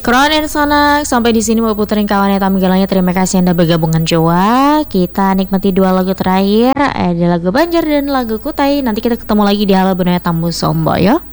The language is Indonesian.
Kronen Sonak, sampai di sini mau puterin kawannya tampilannya. Terima kasih Anda bergabungan Jawa. Kita nikmati dua lagu terakhir, ada lagu Banjar dan lagu Kutai. Nanti kita ketemu lagi di Halo Benaya Tambu Sombo ya.